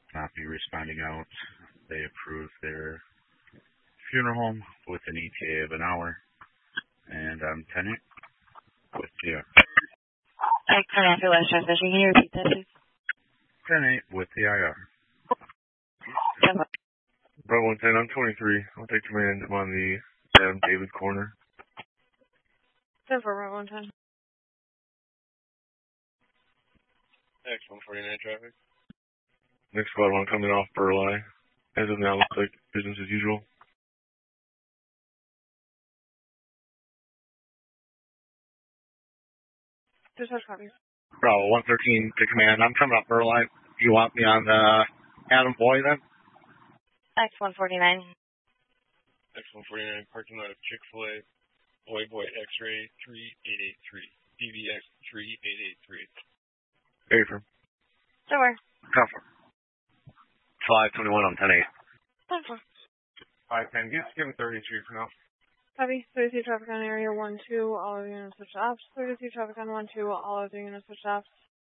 not be responding out. They approved their funeral home with an ETA of an hour, and I'm 10-8 with TR. I couldn't answer last transmission. Can you repeat that, please? 10-8 with the IR. Bravo 110, I'm 23. I'll take command. I'm on the Adam David corner. 10 for Bravo 110. X149 traffic. Next squad one coming off Burleigh. As of now, looks like business as usual. Dispatch copies. Bravo 113 to command. I'm coming up Burleigh. You want me on Adam Boy then? X149. X149 parking lot of Chick-fil-A. Boy X-ray 3883. DBX 3883. Very firm. Somewhere. Confirm. 521 on 10-8. 10-4. 510, just give him 33 for now. Copy. 33 traffic on area 1-2. All of the units switch ops. 33 traffic on 1-2. All of the units switch ops.